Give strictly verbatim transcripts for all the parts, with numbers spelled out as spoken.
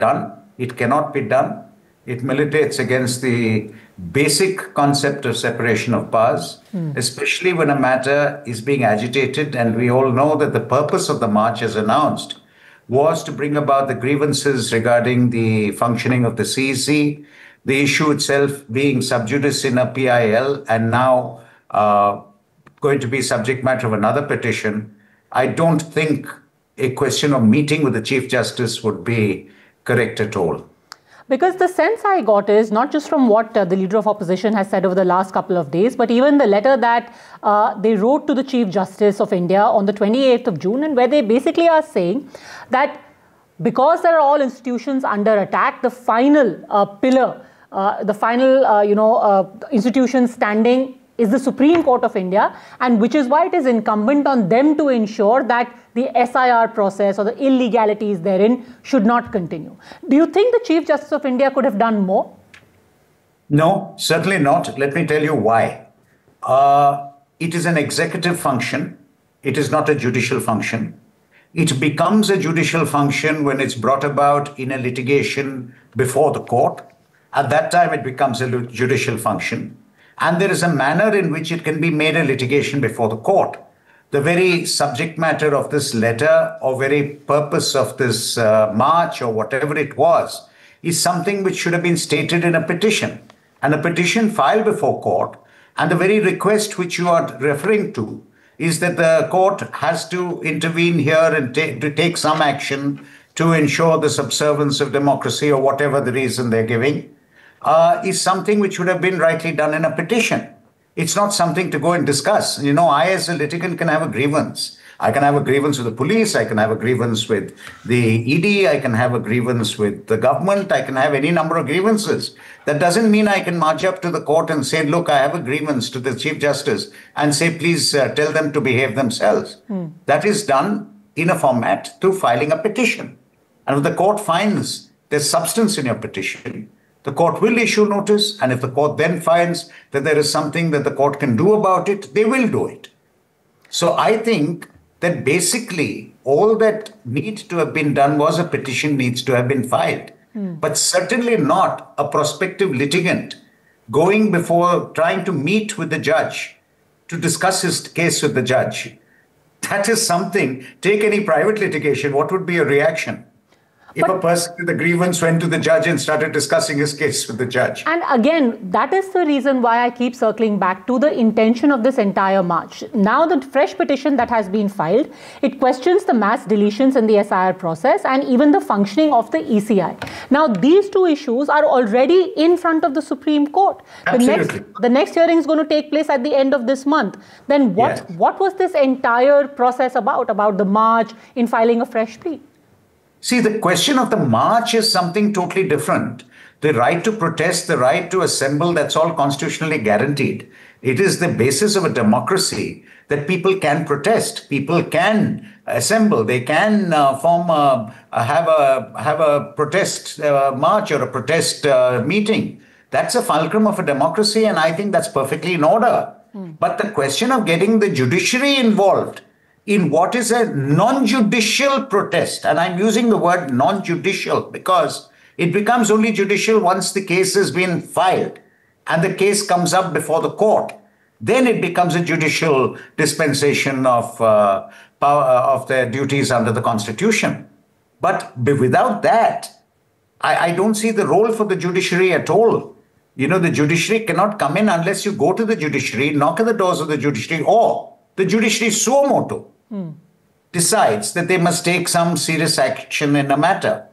done. It cannot be done. It militates against the basic concept of separation of powers, mm. especially when a matter is being agitated. And we all know that the purpose of the march, as announced, was to bring about the grievances regarding the functioning of the C E C, the issue itself being sub judice in a P I L, and now uh, going to be subject matter of another petition. I don't think a question of meeting with the Chief Justice would be correct at all. Because the sense I got is not just from what uh, the Leader of Opposition has said over the last couple of days, but even the letter that uh, they wrote to the Chief Justice of India on the twenty-eighth of June, and where they basically are saying that because there are all institutions under attack, the final uh, pillar, uh, the final uh, you know, uh, institution standing is the Supreme Court of India, and which is why it is incumbent on them to ensure that the S I R process or the illegalities therein should not continue. Do you think the Chief Justice of India could have done more? No, certainly not. Let me tell you why. Uh, it is an executive function. It is not a judicial function. It becomes a judicial function when it's brought about in a litigation before the court. At that time, it becomes a judicial function. And there is a manner in which it can be made a litigation before the court. The very subject matter of this letter or very purpose of this uh, march or whatever it was is something which should have been stated in a petition. And a petition filed before court, and the very request which you are referring to is that the court has to intervene here and ta- to take some action to ensure the subservience of democracy or whatever the reason they're giving. Uh, is something which would have been rightly done in a petition. It's not something to go and discuss. You know, I as a litigant can have a grievance. I can have a grievance with the police. I can have a grievance with the E D. I can have a grievance with the government. I can have any number of grievances. That doesn't mean I can march up to the court and say, look, I have a grievance to the Chief Justice and say, please uh, tell them to behave themselves. Mm. That is done in a format through filing a petition. And if the court finds there's substance in your petition, the court will issue notice, and if the court then finds that there is something that the court can do about it, they will do it. So I think that basically all that needs to have been done was a petition needs to have been filed. Mm. But certainly not a prospective litigant going before trying to meet with the judge to discuss his case with the judge. That is something, take any private litigation, what would be a reaction? If but, a person with a grievance went to the judge and started discussing his case with the judge. And again, that is the reason why I keep circling back to the intention of this entire march. Now the fresh petition that has been filed, it questions the mass deletions in the S I R process and even the functioning of the E C I. Now these two issues are already in front of the Supreme Court. Absolutely. The next, the next hearing is going to take place at the end of this month. Then what, yes. what was this entire process about, about the march in filing a fresh plea? See, the question of the march is something totally different. The right to protest, the right to assemble, that's all constitutionally guaranteed. It is the basis of a democracy that people can protest. People can assemble. They can uh, form a, have a have a protest uh, march or a protest uh, meeting. That's a fulcrum of a democracy, and I think that's perfectly in order. Mm. But the question of getting the judiciary involved in what is a non-judicial protest, and I'm using the word non-judicial because it becomes only judicial once the case has been filed and the case comes up before the court. Then it becomes a judicial dispensation of uh, power of their duties under the Constitution. But without that, I, I don't see the role for the judiciary at all. You know, the judiciary cannot come in unless you go to the judiciary, knock at the doors of the judiciary, or the judiciary suo motu hmm. decides that they must take some serious action in a matter.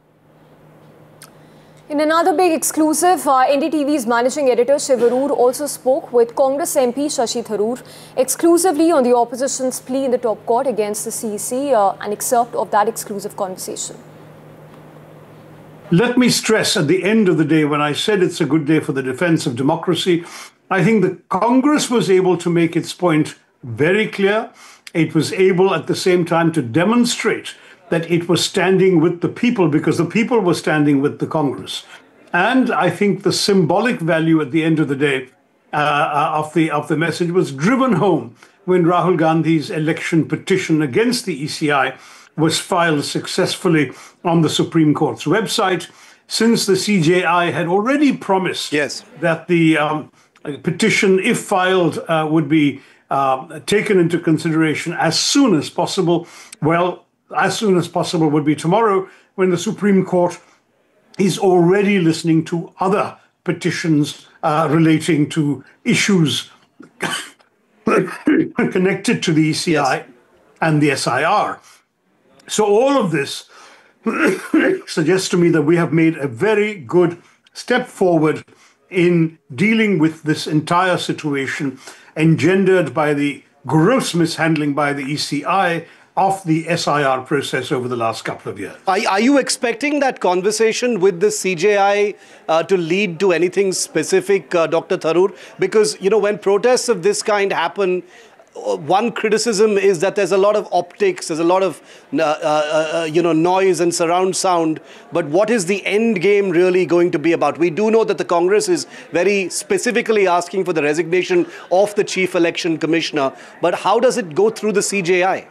In another big exclusive, uh, N D T V's managing editor Shiv Arora also spoke with Congress M P Shashi Tharoor exclusively on the opposition's plea in the top court against the C E C, uh, an excerpt of that exclusive conversation. Let me stress at the end of the day, when I said it's a good day for the defense of democracy, I think the Congress was able to make its point very clear. It was able at the same time to demonstrate that it was standing with the people because the people were standing with the Congress. And I think the symbolic value at the end of the day uh, of the of the message was driven home when Rahul Gandhi's election petition against the E C I was filed successfully on the Supreme Court's website, since the C J I had already promised yes. that the um, petition, if filed, uh, would be uh, taken into consideration as soon as possible. Well, as soon as possible would be tomorrow, when the Supreme Court is already listening to other petitions uh, relating to issues connected to the E C I yes. and the S I R. So all of this suggests to me that we have made a very good step forward in dealing with this entire situation engendered by the gross mishandling by the E C I of the S I R process over the last couple of years. Are, are you expecting that conversation with the C J I uh, to lead to anything specific, uh, Doctor Tharoor? Because, you know, when protests of this kind happen, uh, one criticism is that there's a lot of optics, there's a lot of, uh, uh, uh, you know, noise and surround sound. But what is the end game really going to be about? We do know that the Congress is very specifically asking for the resignation of the Chief Election Commissioner. But how does it go through the C J I?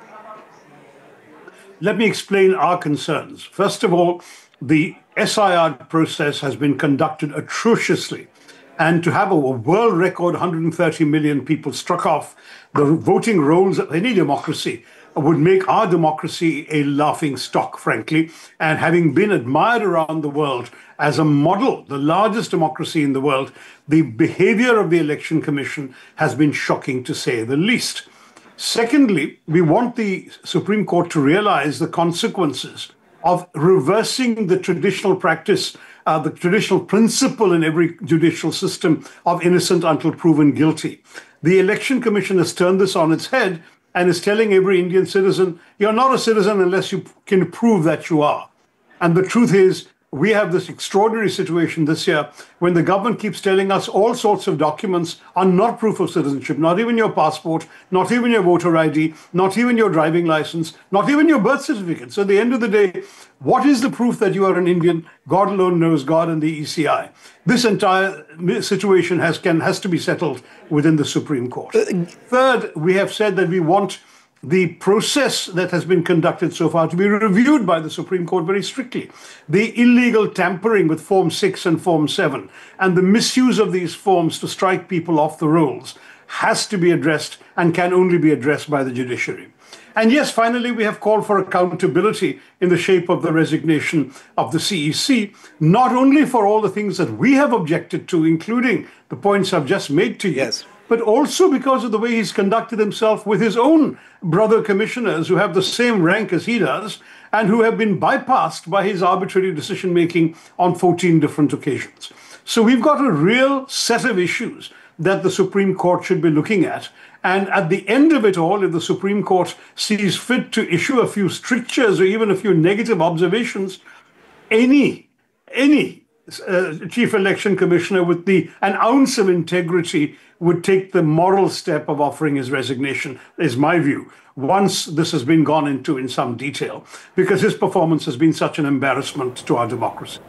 Let me explain our concerns. First of all, the S I R process has been conducted atrociously. And to have a world record one hundred thirty million people struck off the voting rolls of any democracy would make our democracy a laughing stock, frankly. And having been admired around the world as a model, the largest democracy in the world, the behavior of the Election Commission has been shocking, to say the least. Secondly, we want the Supreme Court to realize the consequences of reversing the traditional practice, uh, the traditional principle in every judicial system of innocent until proven guilty. The Election Commission has turned this on its head and is telling every Indian citizen, you're not a citizen unless you can prove that you are. And the truth is, we have this extraordinary situation this year when the government keeps telling us all sorts of documents are not proof of citizenship, not even your passport, not even your voter I D, not even your driving license, not even your birth certificate. So at the end of the day, what is the proof that you are an Indian? God alone knows, God and the E C I. This entire situation has, can, has to be settled within the Supreme Court. Third, we have said that we want the process that has been conducted so far to be reviewed by the Supreme Court very strictly. The illegal tampering with Form six and Form seven and the misuse of these forms to strike people off the rolls has to be addressed and can only be addressed by the judiciary. And yes, finally, we have called for accountability in the shape of the resignation of the C E C, not only for all the things that we have objected to, including the points I've just made to you, yes, but also because of the way he's conducted himself with his own brother commissioners who have the same rank as he does and who have been bypassed by his arbitrary decision-making on fourteen different occasions. So we've got a real set of issues that the Supreme Court should be looking at. And at the end of it all, if the Supreme Court sees fit to issue a few strictures or even a few negative observations, any, any uh, Chief Election Commissioner with the an ounce of integrity would take the moral step of offering his resignation, is my view, once this has been gone into in some detail, because his performance has been such an embarrassment to our democracy.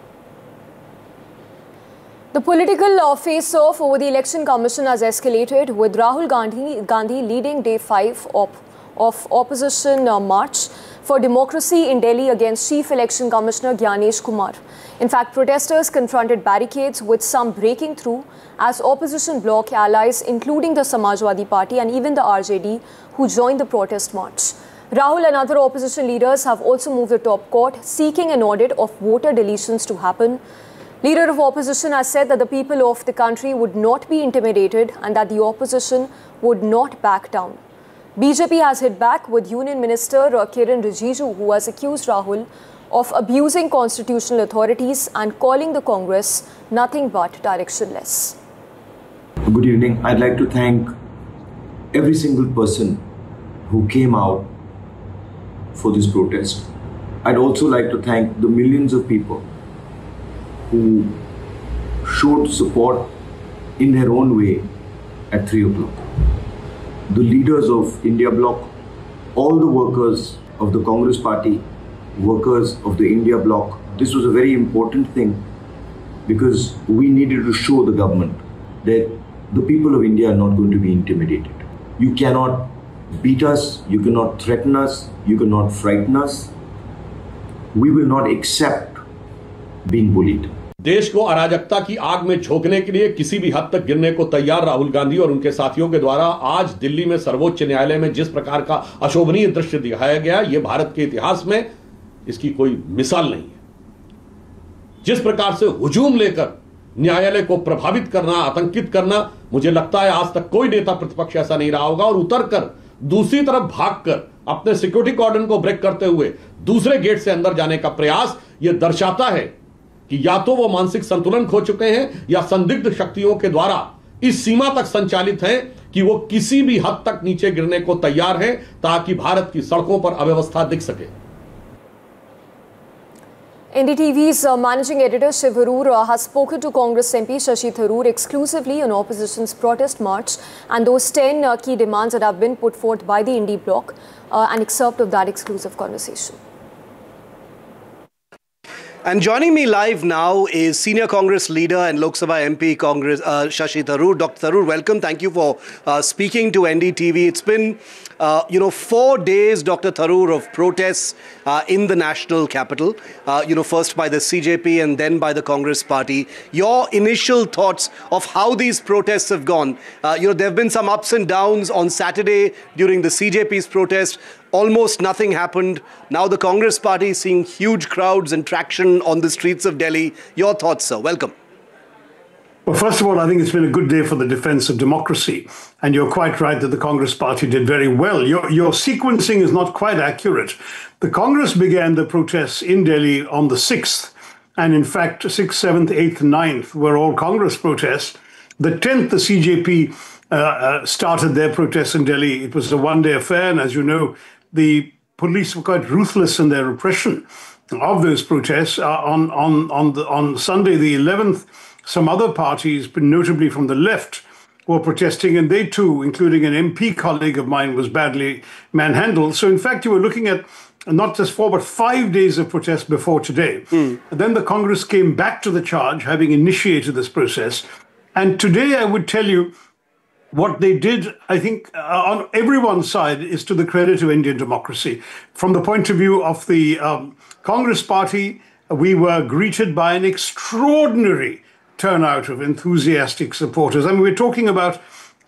The political uh, face-off over the Election Commission has escalated, with Rahul Gandhi, Gandhi leading day five op of opposition uh, march for democracy in Delhi against Chief Election Commissioner Gyanesh Kumar. In fact, protesters confronted barricades, with some breaking through as opposition bloc allies, including the Samajwadi Party and even the R J D, who joined the protest march. Rahul and other opposition leaders have also moved to top court, seeking an audit of voter deletions to happen. Leader of opposition has said that the people of the country would not be intimidated and that the opposition would not back down. B J P has hit back with Union Minister uh, Kiren Rijiju, who has accused Rahul of abusing constitutional authorities and calling the Congress nothing but directionless. Good evening. I'd like to thank every single person who came out for this protest. I'd also like to thank the millions of people who showed support in their own way at three o'clock. The leaders of India Bloc, all the workers of the Congress Party, workers of the India Bloc. This was a very important thing because we needed to show the government that the people of India are not going to be intimidated. You cannot beat us, you cannot threaten us, you cannot frighten us. We will not accept being bullied. देश को अराजकता की आग में झोंकने के लिए किसी भी हद तक गिरने को तैयार राहुल गांधी और उनके साथियों के द्वारा आज दिल्ली में सर्वोच्च न्यायालय में जिस प्रकार का अशोभनीय दृश्य दिखाया गया, यह भारत के इतिहास में इसकी कोई मिसाल नहीं है। जिस प्रकार से हुजूम लेकर न्यायालय को प्रभावित करना, आतंकित करना, मुझे लगता है आज तक कोई नेता प्रतिपक्ष ऐसा नहीं रहा होगा। और उतरकर दूसरी तरफ भागकर अपने सिक्योरिटी कॉर्डन को ब्रेक करते हुए दूसरे गेट से अंदर जाने का प्रयास यह दर्शाता है कि या तो वो मानसिक संतुलन खो चुके हैं या संदिग्ध शक्तियों के द्वारा इस सीमा तक संचालित हैं कि वो किसी भी हद तक नीचे गिरने को तैयार हैं ताकि भारत की सड़कों पर अव्यवस्था दिख सके। N D T V's uh, managing editor Shiv Haroor uh, has spoken to Congress M P Shashi Tharoor exclusively on opposition's protest march and those ten uh, key demands that have been put forth by the Indie bloc. Uh, an excerpt of that exclusive conversation. And joining me live now is senior Congress leader and Lok Sabha M P Congress uh, Shashi Tharoor. Doctor Tharoor, welcome. Thank you for uh, speaking to N D T V. It's been, uh, you know, four days, Doctor Tharoor, of protests uh, in the national capital. Uh, you know, first by the C J P and then by the Congress party. Your initial thoughts of how these protests have gone? Uh, you know, there have been some ups and downs on Saturday during the C J P's protest. Almost nothing happened. Now the Congress party is seeing huge crowds and traction on the streets of Delhi. Your thoughts, sir? Welcome. Well, first of all, I think it's been a good day for the defense of democracy. And you're quite right that the Congress party did very well. Your, your sequencing is not quite accurate. The Congress began the protests in Delhi on the sixth. And in fact, sixth, seventh, eighth, ninth were all Congress protests. The tenth, the C J P uh, uh, started their protests in Delhi. It was a one-day affair. And as you know, the police were quite ruthless in their repression of those protests. Uh, on, on, on, the, on Sunday, the eleventh, some other parties, but notably from the left, were protesting, and they too, including an M P colleague of mine, was badly manhandled. So in fact, you were looking at not just four, but five days of protest before today. Mm. Then the Congress came back to the charge, having initiated this process. And today, I would tell you, what they did, I think, uh, on everyone's side is to the credit of Indian democracy. From the point of view of the um, Congress party, we were greeted by an extraordinary turnout of enthusiastic supporters. I mean, we're talking about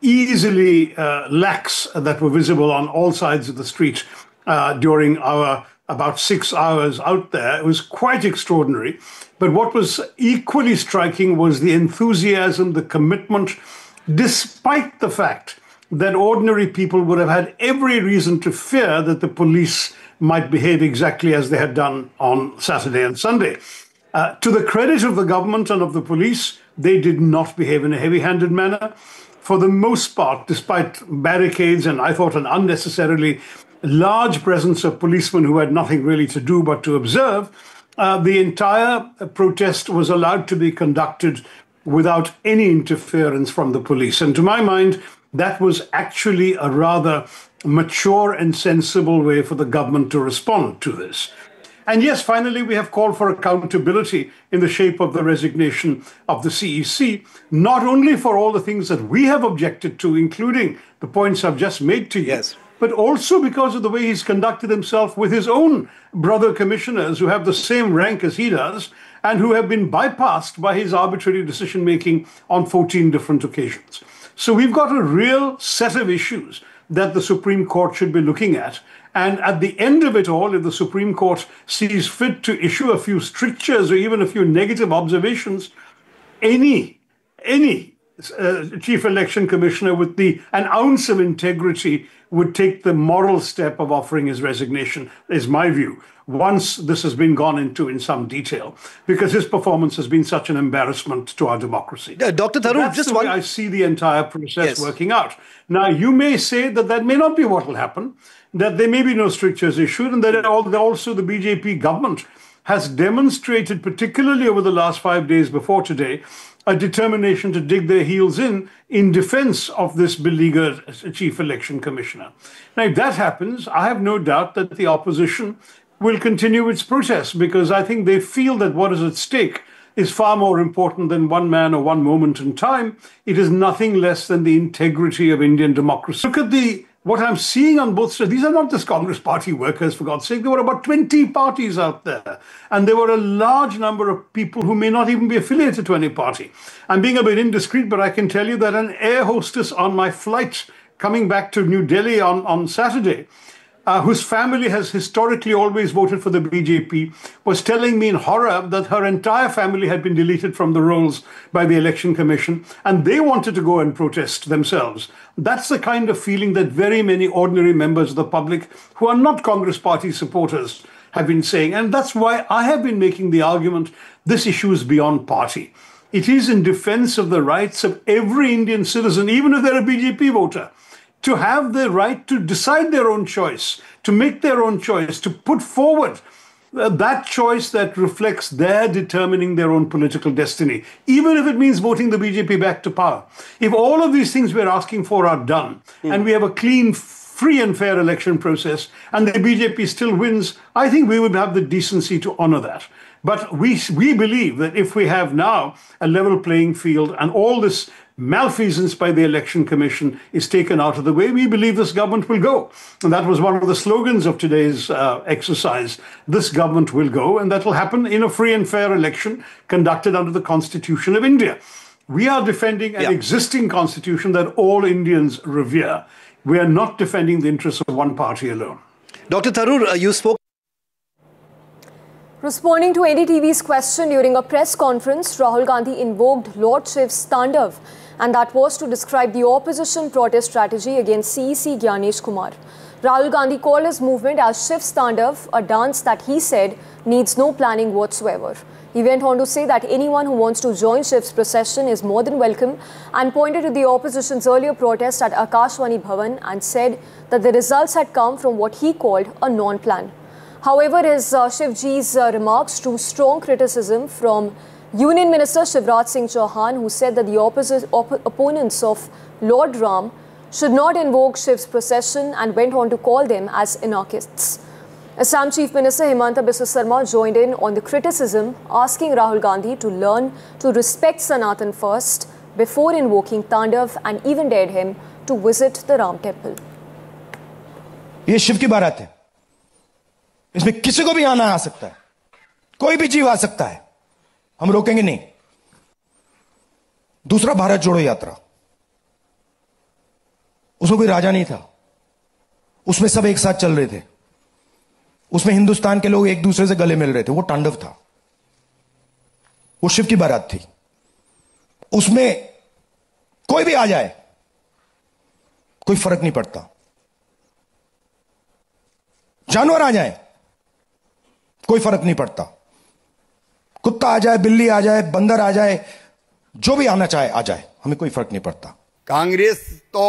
easily uh, lakhs that were visible on all sides of the street uh, during our about six hours out there. It was quite extraordinary. But what was equally striking was the enthusiasm, the commitment, despite the fact that ordinary people would have had every reason to fear that the police might behave exactly as they had done on Saturday and Sunday. Uh, to the credit of the government and of the police, they did not behave in a heavy-handed manner. For the most part, despite barricades and I thought an unnecessarily large presence of policemen who had nothing really to do but to observe, uh, the entire protest was allowed to be conducted without any interference from the police. And to my mind, that was actually a rather mature and sensible way for the government to respond to this. And yes, finally, we have called for accountability in the shape of the resignation of the C E C, not only for all the things that we have objected to, including the points I've just made to you, yes, but also because of the way he's conducted himself with his own brother commissioners who have the same rank as he does and who have been bypassed by his arbitrary decision-making on fourteen different occasions. So we've got a real set of issues that the Supreme Court should be looking at. And at the end of it all, if the Supreme Court sees fit to issue a few strictures or even a few negative observations, any, any uh, chief election commissioner with the an ounce of integrity would take the moral step of offering his resignation, is my view, once this has been gone into in some detail, because his performance has been such an embarrassment to our democracy. Uh, Doctor Tharoor, that's just the one... way I see the entire process yes. working out. Now, you may say that that may not be what will happen, that there may be no strictures issued, and that also the B J P government has demonstrated, particularly over the last five days before today, a determination to dig their heels in in defense of this beleaguered chief election commissioner. Now, if that happens, I have no doubt that the opposition will continue its protests, because I think they feel that what is at stake is far more important than one man or one moment in time. It is nothing less than the integrity of Indian democracy. Look at the what I'm seeing on both sides, these are not just Congress party workers, for God's sake. There were about twenty parties out there. And there were a large number of people who may not even be affiliated to any party. I'm being a bit indiscreet, but I can tell you that an air hostess on my flight coming back to New Delhi on, on Saturday, Uh, whose family has historically always voted for the B J P, was telling me in horror that her entire family had been deleted from the rolls by the Election Commission, and they wanted to go and protest themselves. That's the kind of feeling that very many ordinary members of the public who are not Congress party supporters have been saying. And that's why I have been making the argument this issue is beyond party. It is in defense of the rights of every Indian citizen, even if they're a B J P voter, to have the right to decide their own choice, to make their own choice, to put forward uh, that choice that reflects their determining their own political destiny, even if it means voting the B J P back to power. If all of these things we're asking for are done, mm. and we have a clean, free and fair election process, and the B J P still wins, I think we would have the decency to honor that. But we, we believe that if we have now a level playing field and all this malfeasance by the Election Commission is taken out of the way, we believe this government will go. And that was one of the slogans of today's uh, exercise. This government will go, and that will happen in a free and fair election conducted under the Constitution of India. We are defending an yeah. existing constitution that all Indians revere. We are not defending the interests of one party alone. Doctor Tharoor, uh, you spoke. Responding to N D T V's question during a press conference, Rahul Gandhi invoked Lord Shiv's Tandav, and that was to describe the opposition protest strategy against C E C Gyanesh Kumar. Rahul Gandhi called his movement as Shiv's Tandav, a dance that he said needs no planning whatsoever. He went on to say that anyone who wants to join Shiv's procession is more than welcome, and pointed to the opposition's earlier protest at Akashvani Bhavan and said that the results had come from what he called a non-plan. However, his uh, Shivji's uh, remarks drew strong criticism from Union Minister Shivraj Singh Chauhan, who said that the opposite op opponents of Lord Ram should not invoke Shiv's procession and went on to call them as anarchists. Assam Chief Minister Himanta Biswa Sarma joined in on the criticism, asking Rahul Gandhi to learn to respect Sanatan first before invoking Tandav, and even dared him to visit the Ram temple. ये शिव की बारात है, इसमें किसी को भी आना आ सकता है, कोई भी जीव आ सकता है, हम रोकेंगे नहीं। दूसरा, भारत जोड़ो यात्रा, उसमें कोई राजा नहीं था, उसमें सब एक साथ चल रहे थे, उसमें हिंदुस्तान के लोग एक दूसरे से गले मिल रहे थे, वो तांडव था, वो शिव की बारात थी। उसमें कोई भी आ जाए, कोई फर्क नहीं पड़ता, जानवर आ जाए, कोई फर्क नहीं पड़ता, कुत्ता आ जाए, बिल्ली आ जाए, बंदर आ जाए, जो भी आना चाहे आ जाए, हमें कोई फर्क नहीं पड़ता। कांग्रेस तो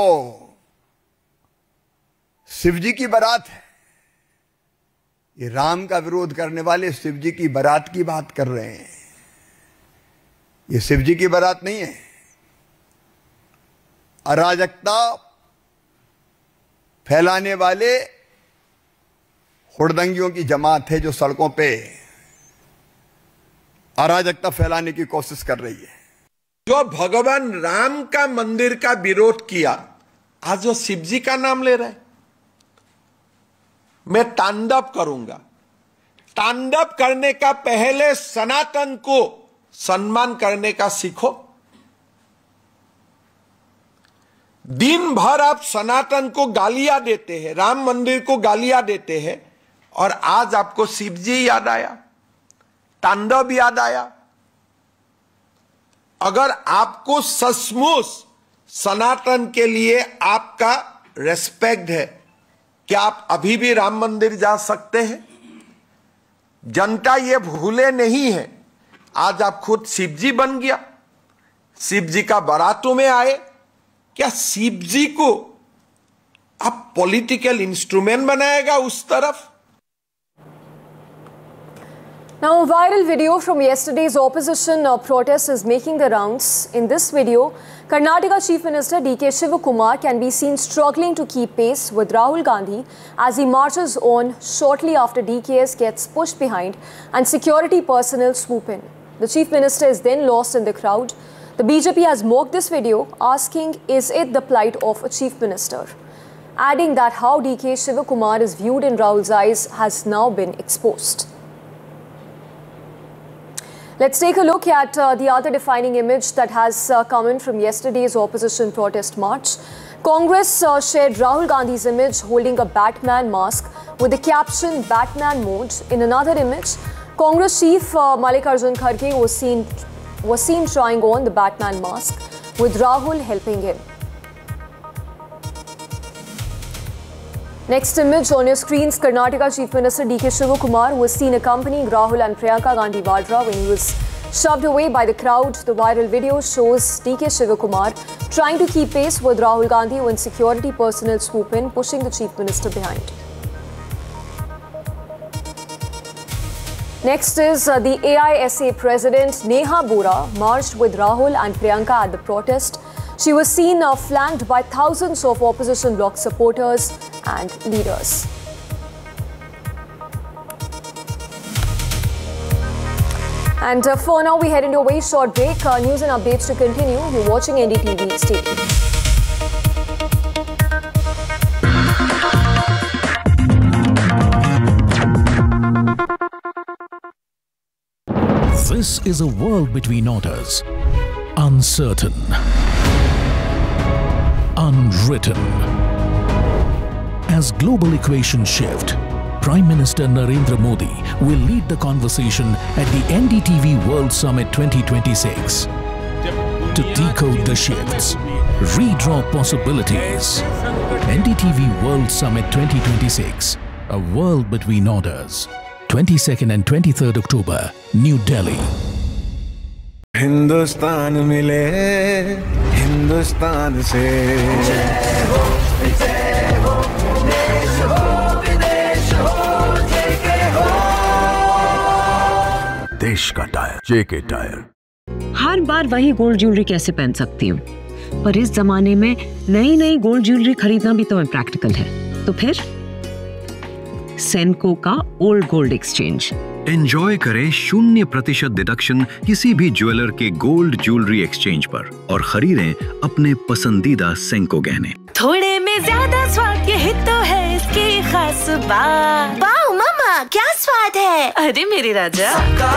शिवजी की बारात है, ये राम का विरोध करने वाले शिवजी की बारात की बात कर रहे हैं। ये शिवजी की बारात नहीं है। अराजकता फैलाने वाले हुड़दंगियों की जमात है जो सड़कों पे अराजकता फैलाने की कोशिश कर रही है। जो भगवान राम का मंदिर का विरोध किया, आज वो शिवजी का नाम ले रहे हैं। मैं तांडव करूंगा, तांडव करने का पहले सनातन को सम्मान करने का सीखो। दिन भर आप सनातन को गालियां देते हैं, राम मंदिर को गालियां देते हैं, और आज आपको शिवजी याद आया, तांडव याद आया। अगर आपको सचमुच सनातन के लिए आपका रेस्पेक्ट है, क्या आप अभी भी राम मंदिर जा सकते हैं? जनता ये भूले नहीं है। आज आप खुद शिवजी बन गया, शिवजी का बारातों में आए। क्या शिवजी को आप पॉलिटिकल इंस्ट्रूमेंट बनाएगा उस तरफ? Now, a viral video from yesterday's opposition uh, protest is making the rounds. In this video, Karnataka Chief Minister D K Shivakumar can be seen struggling to keep pace with Rahul Gandhi as he marches on shortly after D K S gets pushed behind and security personnel swoop in. The Chief Minister is then lost in the crowd. The B J P has mocked this video, asking, is it the plight of a Chief Minister? adding that how D K Shivakumar is viewed in Rahul's eyes has now been exposed. Let's take a look at uh, the other defining image that has uh, come in from yesterday's opposition protest march. Congress uh, shared Rahul Gandhi's image holding a Batman mask with the caption Batman mode. In another image, Congress chief uh, Mallikarjun Kharge was seen, was seen trying on the Batman mask with Rahul helping him. Next image on your screens, Karnataka Chief Minister D K Shivakumar was seen accompanying Rahul and Priyanka Gandhi Vadra when he was shoved away by the crowd. The viral video shows D K Shivakumar trying to keep pace with Rahul Gandhi when security personnel swoop in, pushing the Chief Minister behind. Next is uh, the A I S A President Neha Bora marched with Rahul and Priyanka at the protest. She was seen uh, flanked by thousands of opposition bloc supporters and leaders. And uh, for now, we head into a very short break. Uh, news and updates to continue. You're watching N D T V. Stay tuned. This is a world between orders. Uncertain. Unwritten. As global equations shift, Prime Minister Narendra Modi will lead the conversation at the N D T V World Summit twenty twenty-six. To decode the shifts, redraw possibilities. N D T V World Summit twenty twenty-six, a world between orders. twenty-second and twenty-third October, New Delhi. Hindustan मिले हिंदुस्तान से जय हो जय हो देश हो विदेश हो जेके हो देश का टायर जेके टायर। हर बार वही गोल्ड ज्वेलरी कैसे पहन सकती हूँ, पर इस जमाने में नई नई गोल्ड ज्वेलरी खरीदना भी तो इम्प्रैक्टिकल है। तो फिर सेनको का ओल्ड गोल्ड एक्सचेंज एंजॉय करें शून्य प्रतिशत डिडक्शन किसी भी ज्वेलर के गोल्ड ज्वेलरी एक्सचेंज पर और खरीदें अपने पसंदीदा सेंको गहने। थोड़े में ज्यादा स्वाद, यही तो है इसकी खास बात। वाओ मामा, क्या स्वाद है। अरे मेरे राजा।